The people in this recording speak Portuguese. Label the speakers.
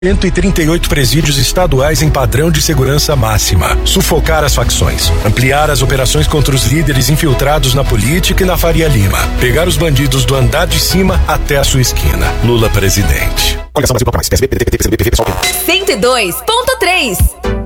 Speaker 1: 138 presídios estaduais em padrão de segurança máxima. Sufocar as facções. Ampliar as operações contra os líderes infiltrados na política e na Faria Lima. Pegar os bandidos do andar de cima até a sua esquina. Lula presidente.
Speaker 2: Coligação Brasil Bloco Mais. PSB, PDT, PT, PCdoB, PV, PSOL.
Speaker 3: 102.3